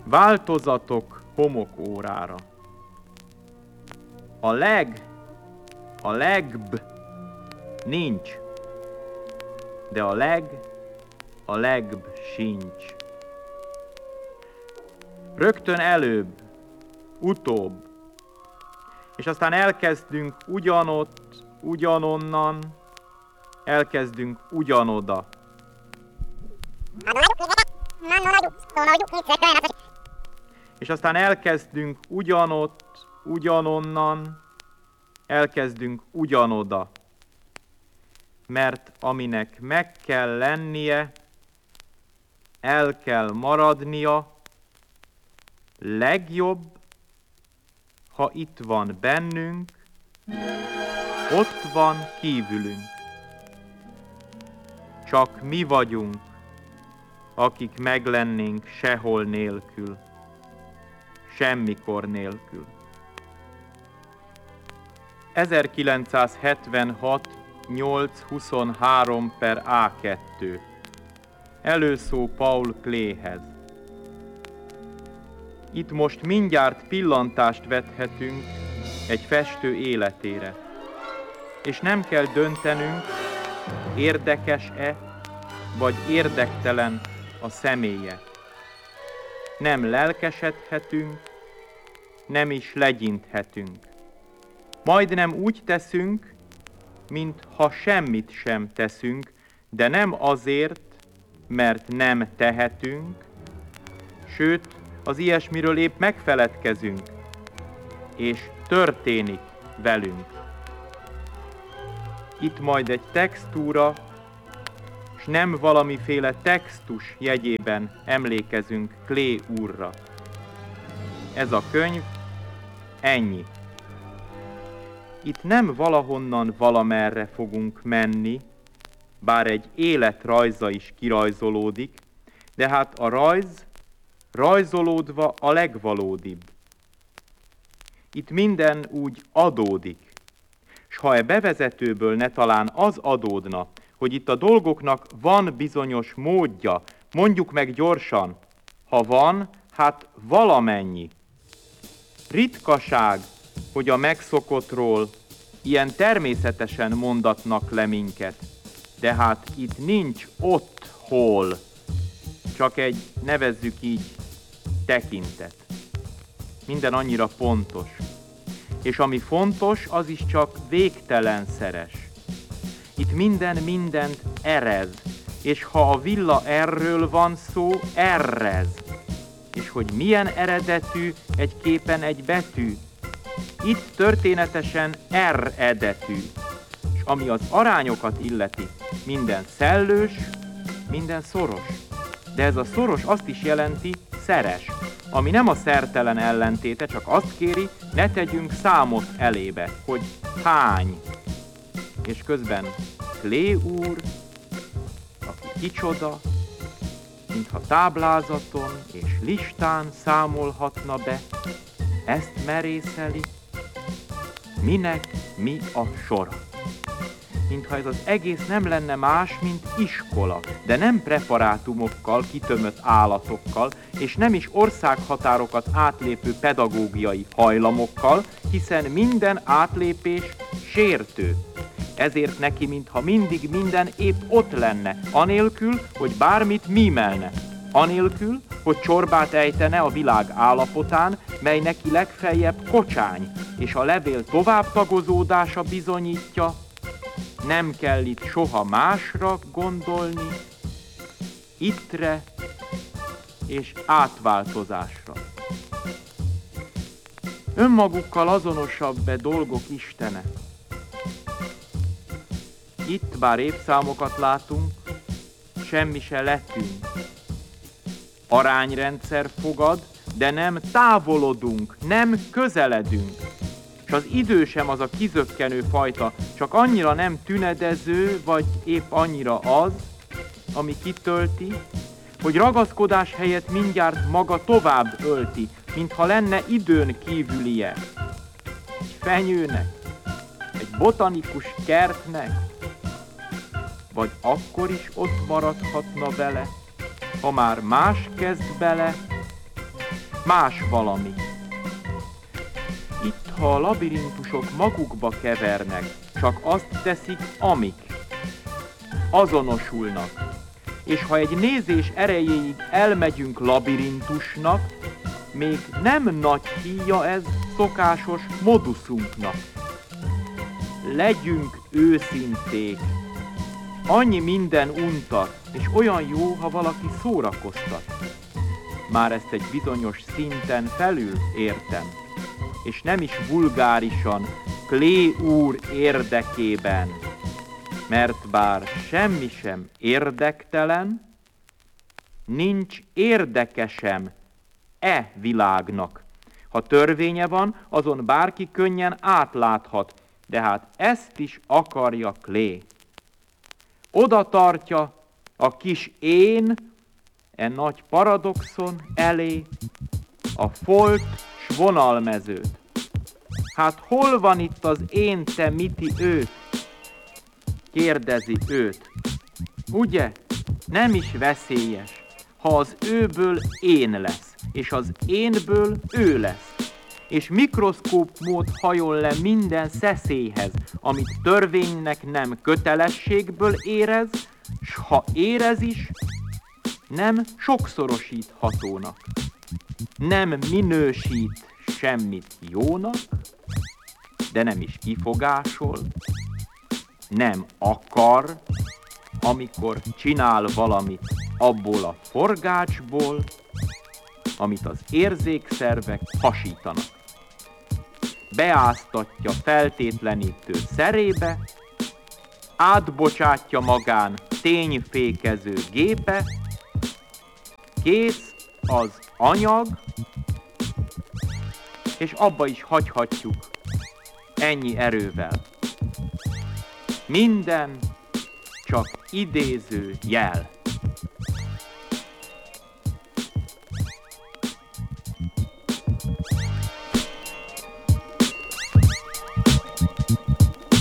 Változatok homokórára. A legbb nincs, de a legbb sincs. Rögtön előbb, utóbb, és aztán elkezdünk ugyanott, ugyanonnan, elkezdünk ugyanoda. És aztán elkezdünk ugyanott, ugyanonnan, elkezdünk ugyanoda. Mert aminek meg kell lennie, el kell maradnia, legjobb, ha itt van bennünk, ott van kívülünk. Csak mi vagyunk, akik meglennénk sehol nélkül, semmikor nélkül. 1976 823 per A2. Előszó Paul Kléhez. Itt most mindjárt pillantást vethetünk egy festő életére, és nem kell döntenünk, érdekes-e, vagy érdektelen a személye. Nem lelkesedhetünk, nem is legyinthetünk. Majdnem úgy teszünk, mintha semmit sem teszünk, de nem azért, mert nem tehetünk, sőt, az ilyesmiről épp megfeledkezünk, és történik velünk. Itt majd egy textúra, s nem valamiféle textus jegyében emlékezünk Klé úrra. Ez a könyv ennyi. Itt nem valahonnan valamerre fogunk menni, bár egy életrajza is kirajzolódik, de hát a rajz rajzolódva a legvalódibb. Itt minden úgy adódik, s ha e bevezetőből ne talán az adódna, hogy itt a dolgoknak van bizonyos módja, mondjuk meg gyorsan, ha van, hát valamennyi. Ritkaság, hogy a megszokottról ilyen természetesen mondatnak le minket, de hát itt nincs ott hol, csak egy, nevezzük így, tekintet. Minden annyira pontos. És ami fontos, az is csak végtelenszeres. Itt minden mindent erez, és ha a villa erről van szó, errez. És hogy milyen eredetű egy képen egy betű, itt történetesen R-edetű. És ami az arányokat illeti, minden szellős, minden szoros. De ez a szoros azt is jelenti, szeres, ami nem a szertelen ellentéte, csak azt kéri, ne tegyünk számot elébe, hogy hány. És közben Klé úr, aki kicsoda, mintha táblázaton és listán számolhatna be, ezt merészeli, minek mi a sora. Mintha ez az egész nem lenne más, mint iskola, de nem preparátumokkal, kitömött állatokkal, és nem is országhatárokat átlépő pedagógiai hajlamokkal, hiszen minden átlépés sértő. Ezért neki, mintha mindig minden épp ott lenne, anélkül, hogy bármit mímelne, anélkül, hogy csorbát ejtene a világ állapotán, mely neki legfeljebb kocsány, és a levél tovább tagozódása bizonyítja, nem kell itt soha másra gondolni, ittre és átváltozásra. Önmagukkal azonosabb dolgok istene. Itt bár évszámokat látunk, semmi se letűnt. Arányrendszer fogad, de nem távolodunk, nem közeledünk. És az idő sem az a kizökkenő fajta, csak annyira nem tünedező, vagy épp annyira az, ami kitölti, hogy ragaszkodás helyett mindjárt maga tovább ölti, mintha lenne időn kívülie. Egy fenyőnek, egy botanikus kertnek, vagy akkor is ott maradhatna vele, ha már más kezd bele, más valami. Itt, ha a labirintusok magukba kevernek, csak azt teszik, amik. Azonosulnak. És ha egy nézés erejéig elmegyünk labirintusnak, még nem nagy híja ez szokásos moduszunknak. Legyünk őszinték. Annyi minden untat, és olyan jó, ha valaki szórakoztat. Már ezt egy bizonyos szinten felül értem, és nem is vulgárisan, Clay úr érdekében, mert bár semmi sem érdektelen, nincs érdekesem e világnak. Ha törvénye van, azon bárki könnyen átláthat, de hát ezt is akarja Clay. Oda tartja a kis én e nagy paradoxon elé a folt s vonalmezőt. Hát hol van itt az én, te miti őt? Kérdezi őt. Ugye, nem is veszélyes, ha az őből én lesz, és az énből ő lesz, és mikroszkóp mód hajol le minden szeszélyhez, amit törvénynek nem kötelességből érez, s ha érez is, nem sokszorosíthatónak, nem minősít semmit jónak, de nem is kifogásol, nem akar, amikor csinál valamit abból a forgácsból, amit az érzékszervek hasítanak. Beáztatja feltétlenítő szerébe, átbocsátja magán tényfékező gépe, kész az anyag, és abba is hagyhatjuk ennyi erővel. Minden csak idéző jel.